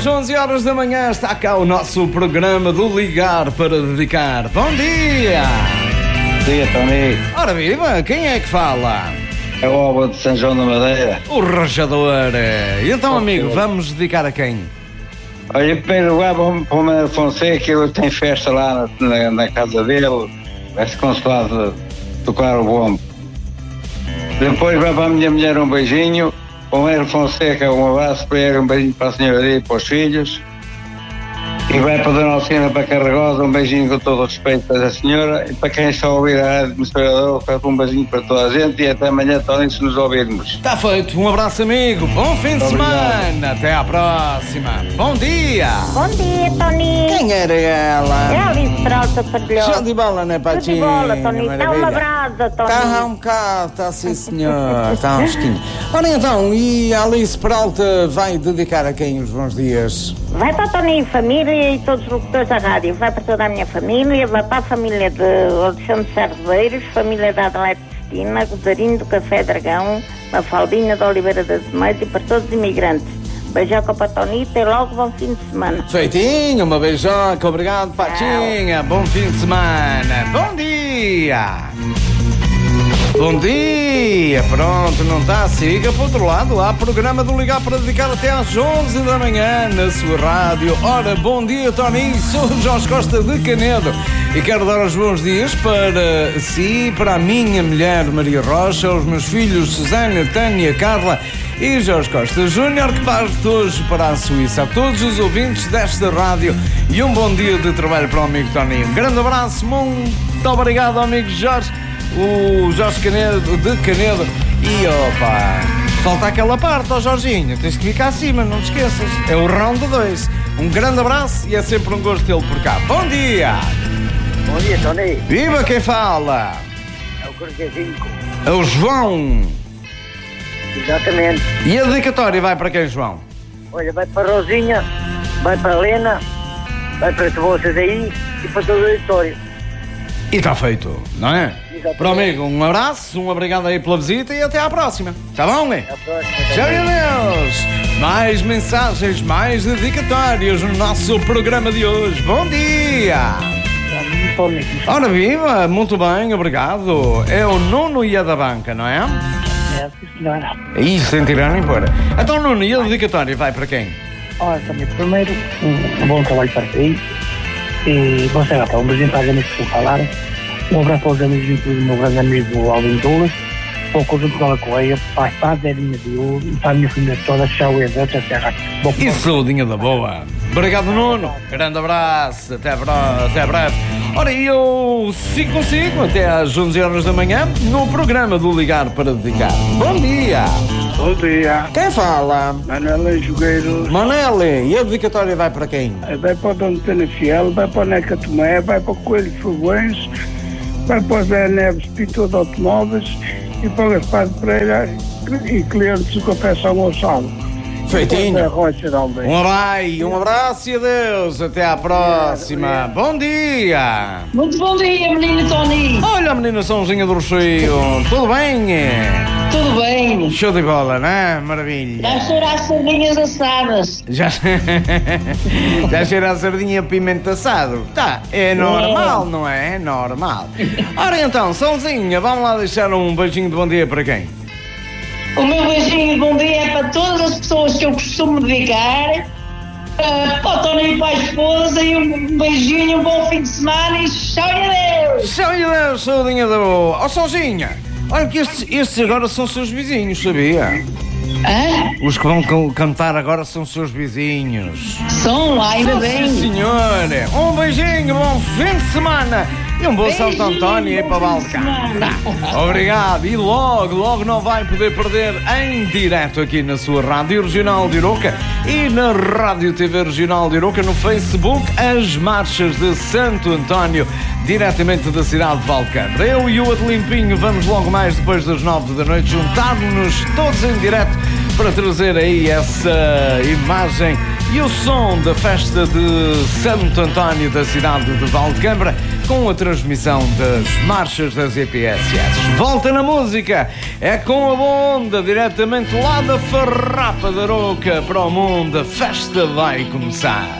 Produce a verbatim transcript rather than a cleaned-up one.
às onze horas da manhã está cá o nosso programa do Ligar para Dedicar. Bom dia! Bom dia, Tony. Ora viva, quem é que fala? É o Alba de São João da Madeira. O rajador. E então, amigo, vamos dedicar a quem? Olha, primeiro lugar, vamos para o Manuel Fonseca, ele tem festa lá na, na, na casa dele, vai-se consolado tocar o bombo. Depois vai para a minha mulher um beijinho, para o Manuel Fonseca um abraço para ele, um beijinho para a senhora e para os filhos. E vai para a Dona Alcina, para Carregosa, um beijinho com todo o respeito para a senhora. E para quem está a ouvir a rádio Mostrador, um beijinho para toda a gente e até amanhã, Tony, se nos ouvirmos. Está feito, um abraço, amigo. Bom fim de semana. Até à próxima. Bom dia. Bom dia, Tony. Quem era ela? É a Alice Peralta Pardilhosa. Show de bola, né, Patinho? Show de bola, Tony. Está uma brasa, Tony. Está um bocado, está sim, senhor. Está um esquinho. Ora então, e a Alice Peralta vai dedicar a quem os bons dias? Vai para a Tony e família e todos os locutores da rádio. Vai para toda a minha família, vai para a família de Alexandre Cerveiros, família da Adelaide Cristina, Gozarinho do Café Dragão, Mafaldinha de Oliveira da Azemedo e para todos os imigrantes. Beijoca para a Tonita e logo bom fim de semana. Feitinho, uma beijoca, obrigado, Patinha. Bom fim de semana. Bom dia. Bom dia, pronto, não está? Siga para o outro lado, há programa do Ligar para Dedicar até às onze da manhã na sua rádio. Ora, bom dia, Tony, sou Jorge Costa de Canedo e quero dar os bons dias para si, para a minha mulher Maria Rocha, aos meus filhos Susana, Tânia, Carla e Jorge Costa Júnior, que parte hoje para a Suíça. A todos os ouvintes desta rádio e um bom dia de trabalho para o amigo Tony. Um grande abraço, muito obrigado, amigo Jorge. O Jorge Canedo, de Canedo. E opa, falta aquela parte, ó Jorginho, tens que ficar acima, não te esqueças. É o round dois. Um grande abraço e é sempre um gosto tê-lo por cá. Bom dia! Bom dia, Tony. Viva quem fala! É o Corquezinho. É o João. Exatamente. E a dedicatória vai para quem, João? Olha, vai para a Rosinha, vai para a Helena, vai para vocês aí e para todo o auditório. E está feito, não é? Exatamente. Para o amigo, um abraço, um obrigado aí pela visita e até à próxima. Está bom, né? Até à próxima. Tchau, Deus! Mais mensagens, mais dedicatórios no nosso programa de hoje. Bom dia! Ora viva, muito bem, obrigado. É o Nuno e a da banca, não é? É, senhora. Isso, sem tirar nem pôr. Então, Nuno, e a dedicatória vai para quem? Olha, também, primeiro, um, um bom trabalho para ti. E você, rapaz, um beijinho para os amigos que falaram. Um abraço para os amigos do meu grande amigo Alvin Douglas, para o conjunto da Correia, para a Zerinha de Ouro e para a minha família toda. Tchau e adeus, até a E saudinha da boa. Obrigado, Nuno. Grande abraço. Até, bra- até breve. Ora, eu sigo consigo até às onze horas da manhã no programa do Ligar para Dedicar. Bom dia. Bom dia, Quem fala? Manuela Jogueiros. Manele. E a dedicatória vai para quem? Vai para o Dom Tena Fiel, vai para o Neca Tomé, vai para o Coelho Fogões, vai para o Zé Neves, pintor de automóveis e para o Gaspar de Pereira e clientes do Café São Gonçalo. Feitinho. Um Um abraço, um abraço e adeus. Até à próxima. Bom dia. Muito bom dia, menino Tony. Olha, menina Sãozinha do Rocio. Tudo bem? Tudo bem? Show de bola, não é? Maravilha. Já cheira as sardinhas assadas. Já, já cheira a sardinha a pimenta assado. Tá, é normal, não é? É normal. Ora então, Sãozinha, vamos lá deixar um beijinho de bom dia para quem? O meu beijinho de bom dia é para todas as pessoas que eu costumo dedicar. Uh, para o Tony e para a esposa. E um beijinho, um bom fim de semana e tchau e adeus. Tchau e adeus, saudinha da boa. Ó, Sãozinha, olha que estes, estes agora são seus vizinhos, sabia? Hã? Os que vão can- cantar agora são seus vizinhos. São, ainda bem. Sim, senhor. Um beijinho, bom fim de semana. E um bom Beijinho, Santo António aí para bom Valdecar. fim de semana. Tá. Obrigado. E logo, logo não vai poder perder em direto aqui na sua Rádio Regional de Iroca e na Rádio T V Regional de Iroca no Facebook as marchas de Santo António, diretamente da cidade de Valdecar. Eu e o Adelimpinho vamos logo mais depois das nove da noite juntar-nos todos em direto para trazer aí essa imagem e o som da festa de Santo António da cidade de Valdecambra, com a transmissão das marchas das E P S S. Volta na música, é com a Bonda, diretamente lá da Farrapa da Aroca para o mundo. A festa vai começar.